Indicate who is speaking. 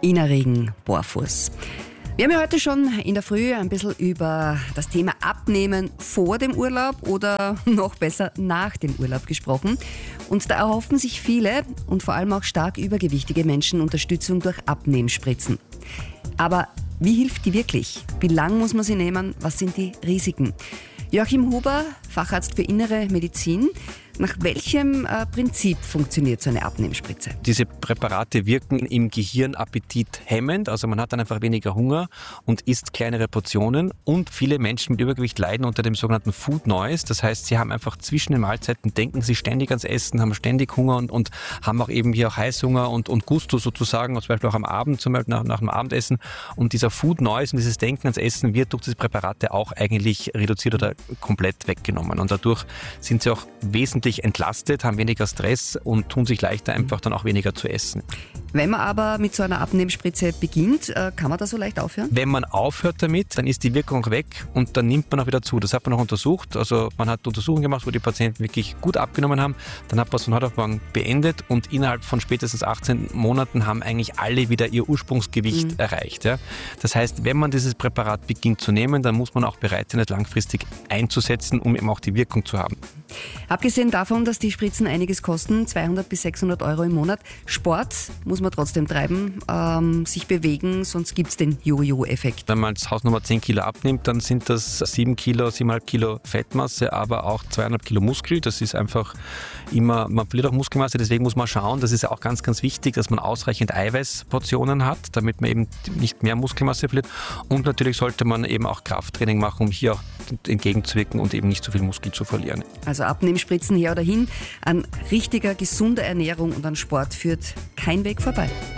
Speaker 1: Ina Regen-Borfuss. Wir haben ja heute schon in der Früh ein bisschen über das Thema Abnehmen vor dem Urlaub oder noch besser nach dem Urlaub gesprochen. Und da erhoffen sich viele und vor allem auch stark übergewichtige Menschen Unterstützung durch Abnehmspritzen. Aber wie hilft die wirklich? Wie lang muss man sie nehmen? Was sind die Risiken? Joachim Huber, Facharzt für Innere Medizin. Nach welchem Prinzip funktioniert so eine Abnehmspritze?
Speaker 2: Diese Präparate wirken im Gehirn appetithemmend, also man hat dann einfach weniger Hunger und isst kleinere Portionen. Und viele Menschen mit Übergewicht leiden unter dem sogenannten Food Noise. Das heißt, sie haben einfach zwischen den Mahlzeiten, denken sie ständig ans Essen, haben ständig Hunger und haben auch eben hier auch Heißhunger und Gusto sozusagen, zum Beispiel auch am Abend, zum Beispiel nach dem Abendessen. Und dieser Food Noise und dieses Denken ans Essen wird durch diese Präparate auch eigentlich reduziert oder komplett weggenommen. Und dadurch sind sie auch wesentlich entlastet, haben weniger Stress und tun sich leichter, einfach dann auch weniger zu essen.
Speaker 1: Wenn man aber mit so einer Abnehmspritze beginnt, kann man da so leicht aufhören?
Speaker 2: Wenn man aufhört damit, dann ist die Wirkung weg und dann nimmt man auch wieder zu. Das hat man auch untersucht. Also man hat Untersuchungen gemacht, wo die Patienten wirklich gut abgenommen haben. Dann hat man es von heute auf morgen beendet und innerhalb von spätestens 18 Monaten haben eigentlich alle wieder ihr Ursprungsgewicht erreicht. Ja. Das heißt, wenn man dieses Präparat beginnt zu nehmen, dann muss man auch bereit sein, es langfristig einzusetzen, um eben auch die Wirkung zu haben.
Speaker 1: Abgesehen davon, dass die Spritzen einiges kosten, 200 bis 600 Euro im Monat, Sport muss man trotzdem treiben, sich bewegen, sonst gibt es den Jojo-Effekt.
Speaker 2: Wenn man als Hausnummer 10 Kilo abnimmt, dann sind das 7,5 Kilo Fettmasse, aber auch 200 Kilo Muskel. Das ist einfach immer, man verliert auch Muskelmasse, deswegen muss man schauen, das ist ja auch ganz, ganz wichtig, dass man ausreichend Eiweißportionen hat, damit man eben nicht mehr Muskelmasse verliert. Und natürlich sollte man eben auch Krafttraining machen, um hier auch entgegenzuwirken und eben nicht so viel Muskel zu verlieren.
Speaker 1: Also Abnehmspritzen her oder hin, an richtiger, gesunder Ernährung und an Sport führt kein Weg vorbei.